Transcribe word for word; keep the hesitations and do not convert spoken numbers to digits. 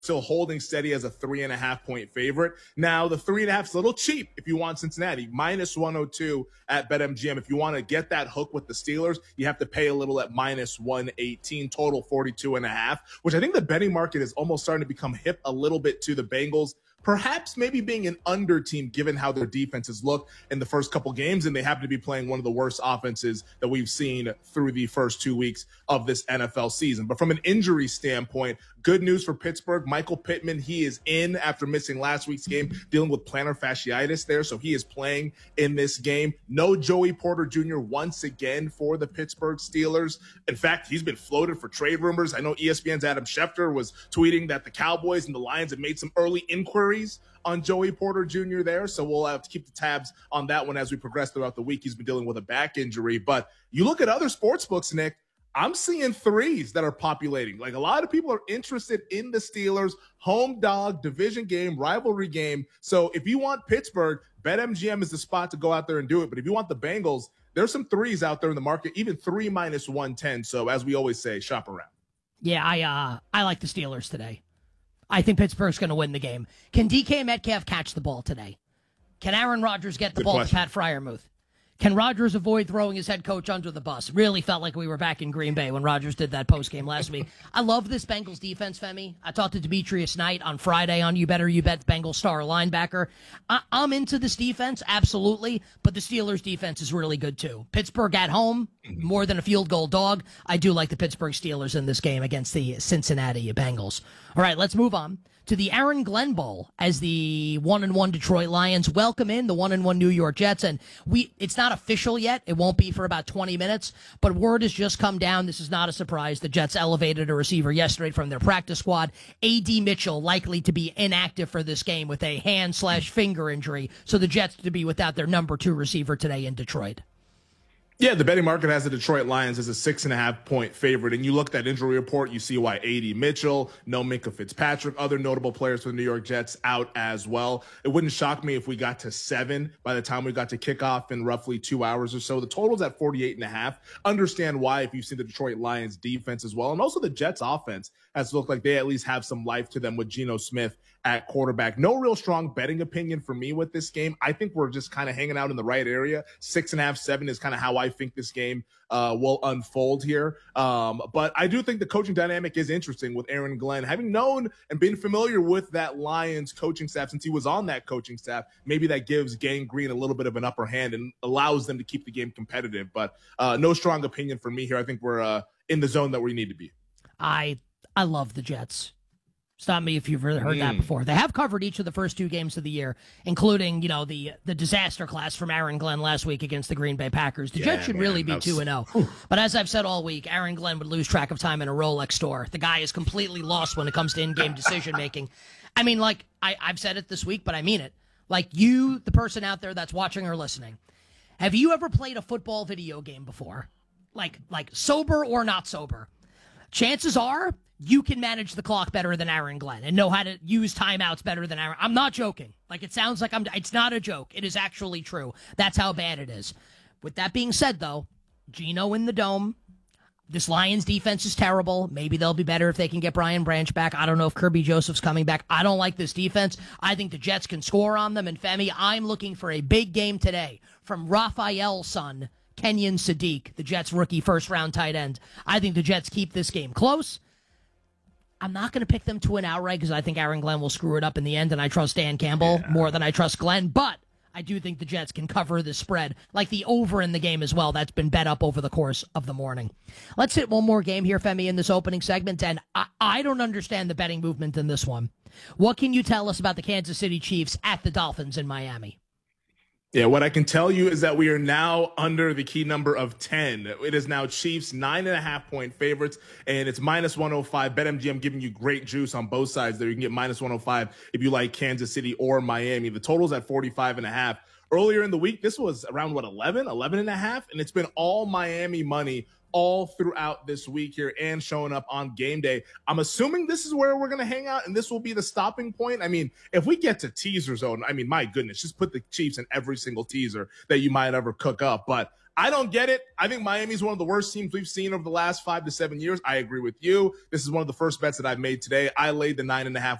still holding steady as a three and a half point favorite. Now, the three and a half is a little cheap if you want Cincinnati, minus one oh two at BetMGM. If you want to get that hook with the Steelers, you have to pay a little at minus one eighteen, total forty-two and a half, which I think the betting market is almost starting to become hip a little bit to the Bengals. Perhaps maybe being an under team given how their defenses look in the first couple games, and they happen to be playing one of the worst offenses that we've seen through the first two weeks of this N F L season. But from an injury standpoint, good news for Pittsburgh. Michael Pittman, he is in after missing last week's game, dealing with plantar fasciitis there, so he is playing in this game. No Joey Porter Junior once again for the Pittsburgh Steelers. In fact, he's been floated for trade rumors. I know E S P N's Adam Schefter was tweeting that the Cowboys and the Lions have made some early inquiries on Joey Porter Junior there, so we'll have to keep the tabs on that one as we progress throughout the week. He's been dealing with a back injury, but you look at other sports books, Nick, I'm seeing threes that are populating. Like, a lot of people are interested in the Steelers, home dog, division game, rivalry game. So if you want Pittsburgh, BetMGM is the spot to go out there and do it. But if you want the Bengals, there's some threes out there in the market, even three minus one ten. So as we always say, shop around. Yeah, I uh, I like the Steelers today. I think Pittsburgh's going to win the game. Can D K Metcalf catch the ball today? Can Aaron Rodgers get the Good ball question. to Pat Freiermuth? Can Rodgers avoid throwing his head coach under the bus? Really felt like we were back in Green Bay when Rodgers did that postgame last week. I love this Bengals defense, Femi. I talked to Demetrius Knight on Friday on You Better You Bet Bengals star linebacker. I- I'm into this defense, absolutely, but the Steelers' defense is really good too. Pittsburgh at home, more than a field goal dog. I do like the Pittsburgh Steelers in this game against the Cincinnati Bengals. All right, let's move on to the Aaron Glenn Bowl as the one and one Detroit Lions welcome in the one and one New York Jets. And we, it's not official yet. It won't be for about twenty minutes, but word has just come down. This is not a surprise. The Jets elevated a receiver yesterday from their practice squad. A D Mitchell likely to be inactive for this game with a hand slash finger injury. So the Jets to be without their number two receiver today in Detroit. Yeah, the betting market has the Detroit Lions as a six and a half point favorite. And you look at that injury report, you see why A D Mitchell, no Minkah Fitzpatrick, other notable players for the New York Jets out as well. It wouldn't shock me if we got to seven by the time we got to kickoff in roughly two hours or so. The total's at forty-eight and a half. Understand why if you've seen the Detroit Lions defense as well. And also the Jets offense has looked like they at least have some life to them with Geno Smith at quarterback. No real strong betting opinion for me with this game. I think we're just kind of hanging out in the right area. Six and a half, seven is kind of how I think this game uh, will unfold here. Um, but I do think the coaching dynamic is interesting with Aaron Glenn. Having known and been familiar with that Lions coaching staff since he was on that coaching staff, maybe that gives Gang Green a little bit of an upper hand and allows them to keep the game competitive. But uh, no strong opinion for me here. I think we're uh, in the zone that we need to be. I I love the Jets. Stop me if you've heard mm. that before. They have covered each of the first two games of the year, including, you know, the the disaster class from Aaron Glenn last week against the Green Bay Packers. The yeah, Jets should man, really be two and oh. But as I've said all week, Aaron Glenn would lose track of time in a Rolex store. The guy is completely lost when it comes to in-game decision-making. I mean, like, I, I've said it this week, but I mean it. Like, you, the person out there that's watching or listening, have you ever played a football video game before? Like, like sober or not sober? Chances are you can manage the clock better than Aaron Glenn and know how to use timeouts better than Aaron. I'm not joking. Like, it sounds like I'm, it's not a joke. It is actually true. That's how bad it is. With that being said, though, Geno in the dome. This Lions defense is terrible. Maybe they'll be better if they can get Brian Branch back. I don't know if Kirby Joseph's coming back. I don't like this defense. I think the Jets can score on them. And Femi, I'm looking for a big game today from Raphael's son, Kenyon Sadiq, the Jets rookie first-round tight end. I think the Jets keep this game close. I'm not going to pick them to win outright because I think Aaron Glenn will screw it up in the end, and I trust Dan Campbell yeah. more than I trust Glenn. But I do think the Jets can cover the spread, like the over in the game as well. That's been bet up over the course of the morning. Let's hit one more game here, Femi, in this opening segment, and I, I don't understand the betting movement in this one. What can you tell us about the Kansas City Chiefs at the Dolphins in Miami? Yeah, what I can tell you is that we are now under the key number of ten. It is now Chiefs nine and a half point favorites, and it's minus one oh five. BetMGM giving you great juice on both sides there. You can get minus one oh five if you like Kansas City or Miami. The total's at forty-five and a half. Earlier in the week, this was around, what, eleven, eleven and a half? And it's been all Miami money all throughout this week here and showing up on game day. I'm assuming this is where we're going to hang out and this will be the stopping point. I mean, if we get to teaser zone, I mean, my goodness, just put the Chiefs in every single teaser that you might ever cook up. But I don't get it. I think Miami's one of the worst teams we've seen over the last five to seven years. I agree with you. This is one of the first bets that I've made today. I laid the nine and a half